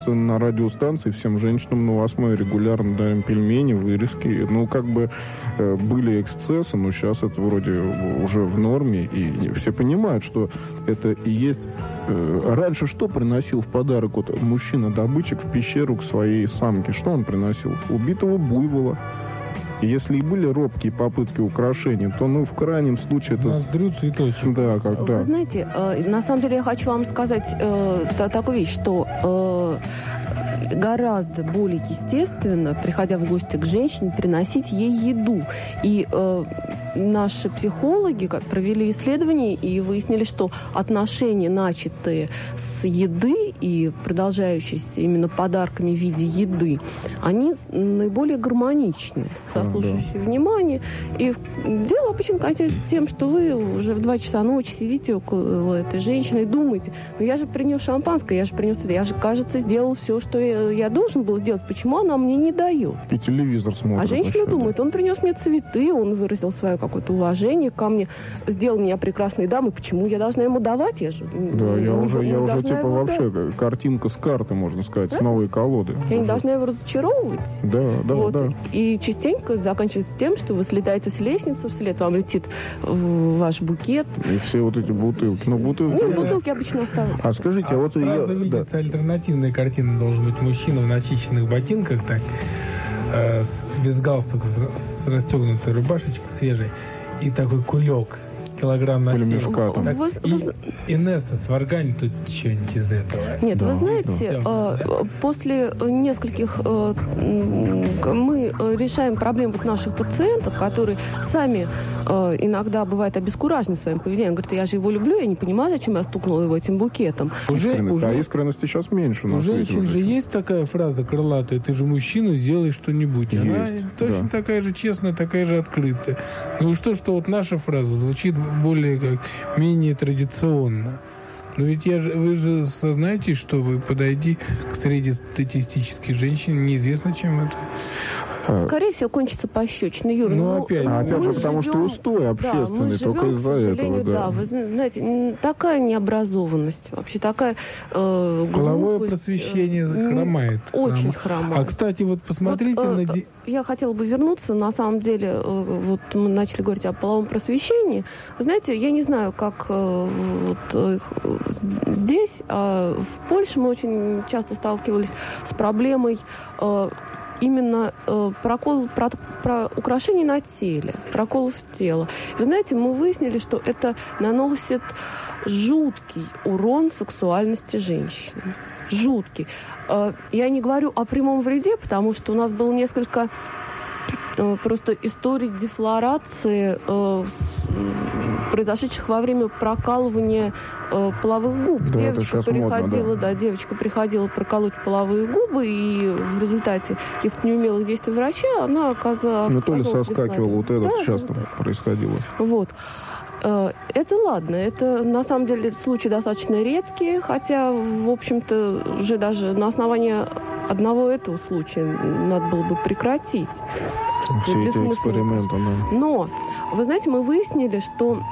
На радиостанции всем женщинам на 8 регулярно дарим пельмени, вырезки. Были эксцессы, но сейчас это вроде уже в норме. И все понимают, что это и есть... Раньше что приносил в подарок мужчина-добытчик в пещеру к своей самке? Что он приносил? Убитого буйвола. И если и были робкие попытки украшения, то, в крайнем случае это... Ноздрю цветочек. Да, когда... Вы знаете, на самом деле я хочу вам сказать такую вещь, что гораздо более естественно, приходя в гости к женщине, приносить ей еду. И наши психологи провели исследования и выяснили, что отношения, начатые с еды и продолжающиеся именно подарками в виде еды, они наиболее гармоничны, заслуживающие внимания. И дело обычно кончается тем, что вы уже в 2 часа ночи сидите около этой женщины и думаете: я же принес шампанское, я же, кажется, сделал все, что я должен был сделать. Почему она мне не дает? И телевизор смотрит. А женщина думает: он принес мне цветы, он выразил свое какое-то уважение ко мне, сделал меня прекрасной дамой. Почему я должна ему давать? Я уже вообще картинка с карты, можно сказать, с новой колоды. Я не должна его разочаровывать. Да. И частенько заканчивается тем, что вы слетаете с лестницы, вслед вам летит ваш букет. И все эти бутылки. Бутылки обычно оставляют. А скажите, сразу видится альтернативная картина. Должен быть мужчина в начищенных ботинках, без галстука, с расстегнутой рубашечкой свежей, и такой кулек, килограмм на 7. Инесса, сварганит тут что-нибудь из этого. Нет, вы знаете, после нескольких... мы решаем проблемы наших пациентов, которые сами иногда бывают обескуражены своим поведением. Говорят: я же его люблю, я не понимаю, зачем я стукнула его этим букетом. Искренности сейчас меньше. У женщин же есть такая фраза крылатая: ты же мужчина, сделай что-нибудь. Она точно такая же честная, такая же открытая. Что наша фраза звучит менее традиционно. Но ведь вы же сознаете, что вы подойди к среднестатистической женщине, неизвестно, чем это. Скорее всего, кончится пощечиной, Юра. Опять же, потому что устой общественный, только из-за этого. Да, вы знаете, такая необразованность, вообще такая половое просвещение хромает. Очень хромает. А, кстати, посмотрите на... Я хотела бы вернуться, на самом деле, мы начали говорить о половом просвещении. Вы знаете, я не знаю, как здесь, а в Польше мы очень часто сталкивались с проблемой именно про украшений на теле, проколов тела. Вы знаете, мы выяснили, что это наносит жуткий урон сексуальности женщины. Жуткий. Я не говорю о прямом вреде, потому что у нас было несколько просто историй дефлорации, произошедших во время прокалывания половых губ. Девочка приходила проколоть половые губы, и в результате каких-то неумелых действий врача она оказалась... то ли соскакивала, часто происходило. Это ладно, это на самом деле случаи достаточно редкие, хотя, в общем-то, уже даже на основании одного этого случая надо было бы прекратить. Все эти эксперименты. Но, вы знаете, мы выяснили, что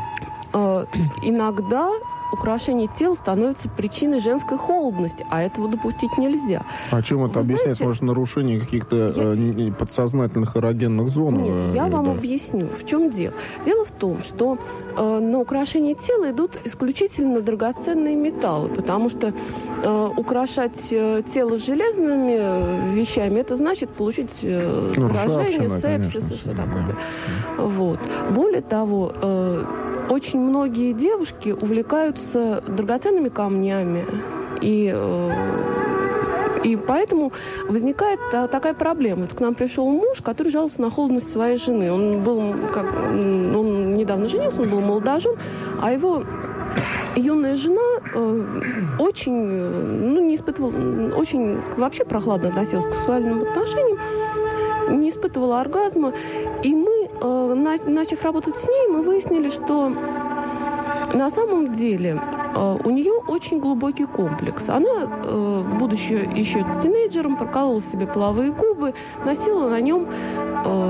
иногда украшение тела становится причиной женской холодности, а этого допустить нельзя. А чем это объясняется? Может, нарушение каких-то подсознательных эрогенных зон? Нет, я вам объясню. В чем дело? Дело в том, что на украшение тела идут исключительно драгоценные металлы, потому что украшать тело железными вещами, это значит получить заражение, сепсис и все такое. Более того, очень многие девушки увлекаются драгоценными камнями, и поэтому возникает такая проблема. К нам пришел муж, который жаловался на холодность своей жены. Он недавно женился, он был молодожен, а его юная жена очень вообще прохладно относилась к сексуальным отношениям, не испытывала оргазма. И мы, начав работать с ней, мы выяснили, что на самом деле у нее очень глубокий комплекс. Она, будучи еще тинейджером, прокалывала себе половые губы, носила на нем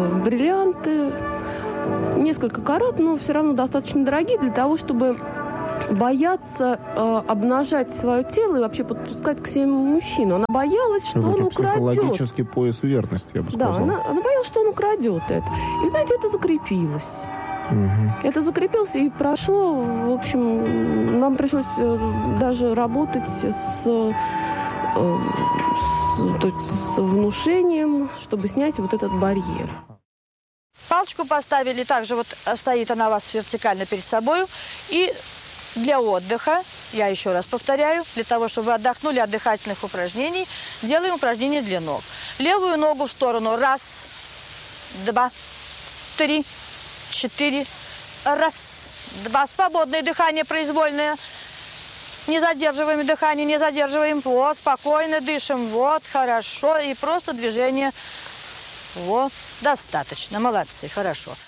бриллианты, несколько карат, но все равно достаточно дорогие для того, чтобы бояться обнажать свое тело и вообще подпускать к себе мужчину. Она боялась, что он украдет. Психологический пояс верности, я бы сказал. Да, она боялась, что он украдет это. И, знаете, это закрепилось. Угу. Это закрепилось и прошло. В общем, нам пришлось даже работать с внушением, чтобы снять вот этот барьер. Палочку поставили, также вот стоит она у вас вертикально перед собой. И для отдыха, я еще раз повторяю, для того, чтобы вы отдохнули от дыхательных упражнений, делаем упражнения для ног. Левую ногу в сторону. 1, 2, 3, 4. 1, 2. Свободное дыхание произвольное. Не задерживаем дыхание, не задерживаем. Вот, спокойно дышим. Вот, хорошо. И просто движение. Вот, достаточно. Молодцы, хорошо.